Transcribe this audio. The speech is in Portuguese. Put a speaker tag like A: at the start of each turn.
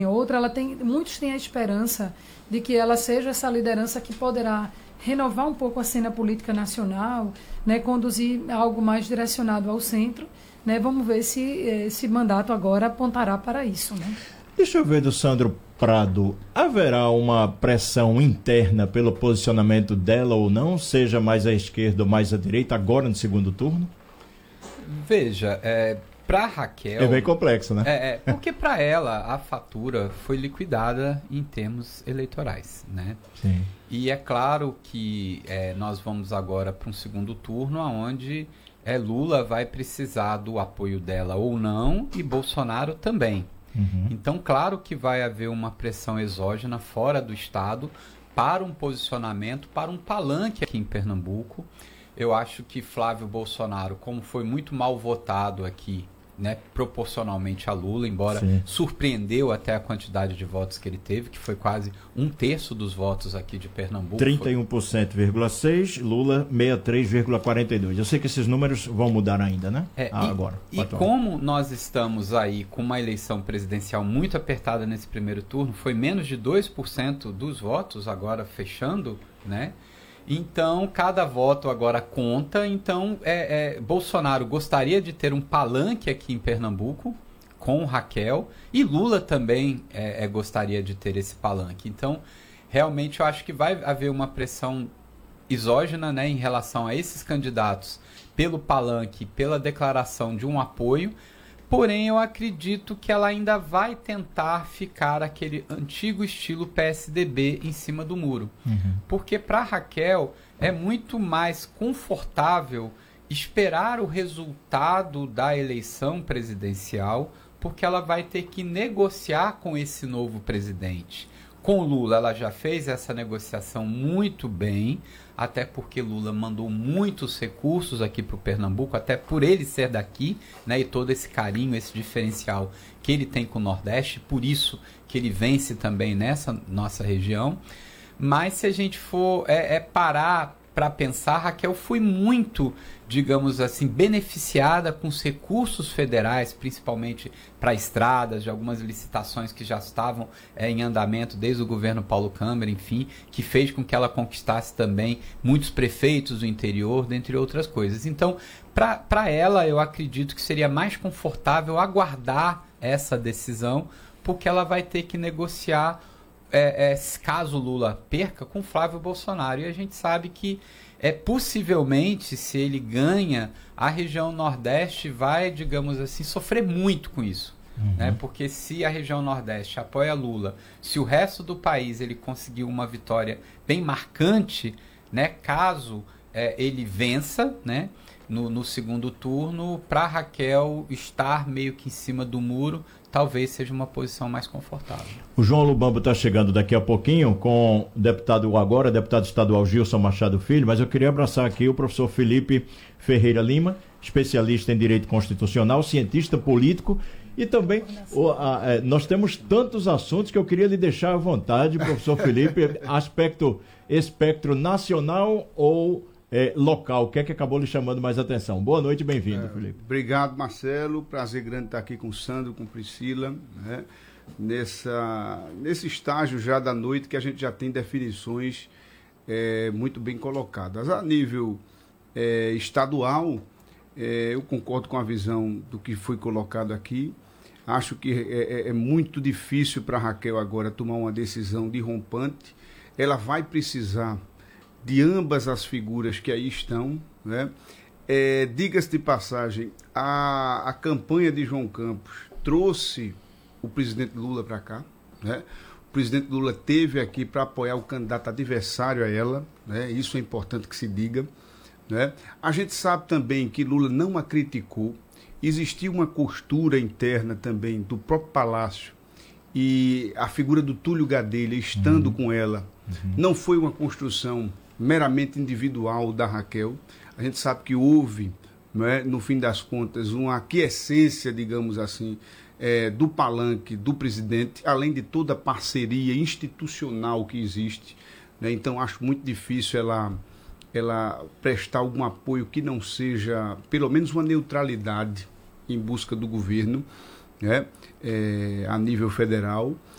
A: outra, muitos têm a esperança de que ela seja essa liderança que poderá renovar um pouco a cena política nacional, né, conduzir algo mais direcionado ao centro, né? Vamos ver se esse mandato agora apontará para isso, né?
B: Deixa eu ver do Sandro Prado, haverá uma pressão interna pelo posicionamento dela ou não, seja mais à esquerda ou mais à direita, agora no segundo turno?
C: Veja, para Raquel...
B: É bem complexo, né?
C: Porque para ela a fatura foi liquidada em termos eleitorais, né?
B: Sim.
C: E é claro que nós vamos agora para um segundo turno onde Lula vai precisar do apoio dela ou não e Bolsonaro também.
B: Uhum.
C: Então, claro que vai haver uma pressão exógena fora do Estado para um posicionamento, para um palanque aqui em Pernambuco. Eu acho que Flávio Bolsonaro, como foi muito mal votado aqui, né, proporcionalmente a Lula, embora
B: Sim.
C: surpreendeu até a quantidade de votos que ele teve, que foi quase 1/3 dos votos aqui de Pernambuco.
B: 31,6%, Lula 63,42%. Eu sei que esses números vão mudar ainda, né? Agora.
C: E como nós estamos aí com uma eleição presidencial muito apertada nesse primeiro turno, foi menos de 2% dos votos agora fechando, né? Então, cada voto agora conta. Então, Bolsonaro gostaria de ter um palanque aqui em Pernambuco com Raquel e Lula também gostaria de ter esse palanque. Então, realmente, eu acho que vai haver uma pressão exógena, né, em relação a esses candidatos pelo palanque, pela declaração de um apoio. Porém, eu acredito que ela ainda vai tentar ficar aquele antigo estilo PSDB em cima do muro.
B: Uhum.
C: Porque para Raquel é muito mais confortável esperar o resultado da eleição presidencial, porque ela vai ter que negociar com esse novo presidente. Com Lula, ela já fez essa negociação muito bem, até porque Lula mandou muitos recursos aqui para o Pernambuco, até por ele ser daqui, né, e todo esse carinho, esse diferencial que ele tem com o Nordeste, por isso que ele vence também nessa nossa região. Mas se a gente for parar para pensar, Raquel foi muito, digamos assim, beneficiada com os recursos federais, principalmente para estradas, de algumas licitações que já estavam em andamento desde o governo Paulo Câmara, enfim, que fez com que ela conquistasse também muitos prefeitos do interior, dentre outras coisas. Então, para ela, eu acredito que seria mais confortável aguardar essa decisão, porque ela vai ter que negociar caso Lula perca, com Flávio Bolsonaro. E a gente sabe que possivelmente, se ele ganha, a região Nordeste vai, digamos assim, sofrer muito com isso.
B: Uhum.
C: Né? Porque se a região Nordeste apoia Lula, se o resto do país ele conseguir uma vitória bem marcante, né, caso ele vença, né, no segundo turno, para Raquel estar meio que em cima do muro, talvez seja uma posição mais confortável.
B: O João Lubambo está chegando daqui a pouquinho com o deputado estadual Gilson Machado Filho, mas eu queria abraçar aqui o professor Felipe Ferreira Lima, especialista em direito constitucional, cientista político, e também nós temos tantos assuntos que eu queria lhe deixar à vontade, professor Felipe, espectro nacional ou local, o que é que acabou lhe chamando mais atenção? Boa noite e bem-vindo, Felipe.
D: Obrigado, Marcelo, prazer grande estar aqui com o Sandro, com Priscila, né? Nesse estágio já da noite que a gente já tem definições muito bem colocadas. A nível estadual, eu concordo com a visão do que foi colocado aqui. Acho que é muito difícil para a Raquel agora tomar uma decisão de rompante. Ela vai precisar de ambas as figuras que aí estão, né? Diga-se de passagem, a campanha de João Campos trouxe o presidente Lula para cá, né? O presidente Lula esteve aqui para apoiar o candidato adversário a ela, né? Isso é importante que se diga, né? A gente sabe também que Lula não a criticou, existiu uma costura interna também do próprio Palácio, e a figura do Túlio Gadelha estando com ela, não foi uma construção meramente individual da Raquel. A gente sabe que houve, né, no fim das contas, uma aquiescência, digamos assim, do palanque do presidente, além de toda a parceria institucional que existe, né? Então acho muito difícil ela prestar algum apoio que não seja, pelo menos, uma neutralidade em busca do governo, né, a nível federal.